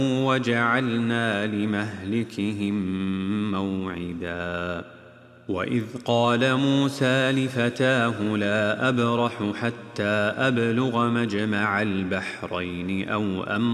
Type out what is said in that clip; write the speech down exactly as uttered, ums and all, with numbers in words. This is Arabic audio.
وجعلنا لمهلكهم موعدا وإذ قال موسى لفتاه لا أبرح حتى أبلغ مجمع البحرين أو أمضي